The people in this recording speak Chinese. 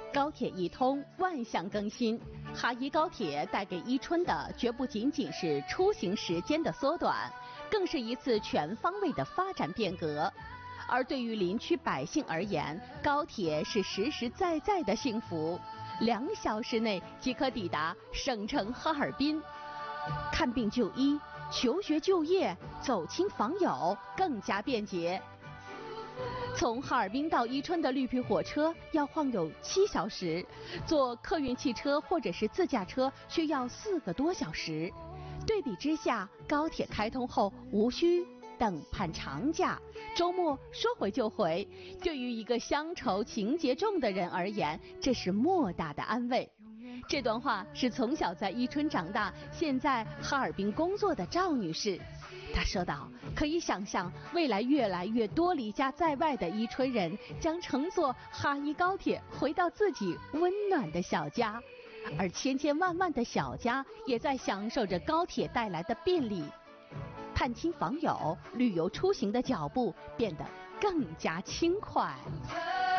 高铁一通，万象更新。哈伊高铁带给伊春的绝不仅仅是出行时间的缩短，更是一次全方位的发展变革。而对于林区百姓而言，高铁是实实在在的幸福，2小时内即可抵达省城哈尔滨，看病就医、求学就业、走亲访友更加便捷。从哈尔滨到伊春的绿皮火车要晃悠7小时，坐客运汽车或者是自驾车需要4个多小时。对比之下，高铁开通后无需等盼长假，周末说回就回。对于一个乡愁情节重的人而言，这是莫大的安慰。这段话是从小在伊春长大，现在哈尔滨工作的赵女士。她说道：“可以想象，未来越来越多离家在外的伊春人将乘坐哈伊高铁回到自己温暖的小家，而千千万万的小家也在享受着高铁带来的便利。探亲访友、旅游出行的脚步变得更加轻快。”